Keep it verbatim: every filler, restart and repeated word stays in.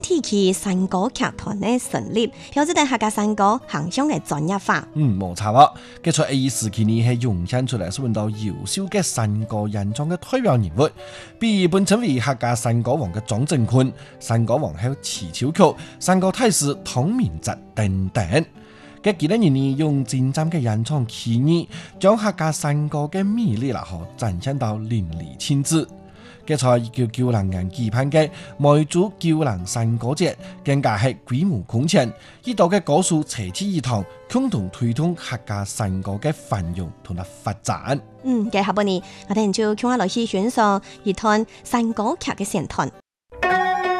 提起山歌劇團的成立，表示對客家山歌行向嘅專業化。 嗯，冇錯喎。佢在 A 時期呢係湧現出嚟，揾到優秀嘅山歌演唱嘅代表人物，比如本稱為客家山歌王嘅莊振坤、山歌皇后遲秋曲、山歌大師湯明澤等等。嘅幾多年呢，用精湛嘅演唱技藝，將客家山歌嘅魅力啦，嗬展現到淋漓盡致。嘅在一九九零年舉辦嘅梅州九零山歌節，更加係規模空前，呢度嘅歌手齊聚一堂，共同推動客家山歌嘅繁榮同埋發展。 嗯，嘅下半年，我哋就聽下來去欣賞一段山歌劇嘅選段。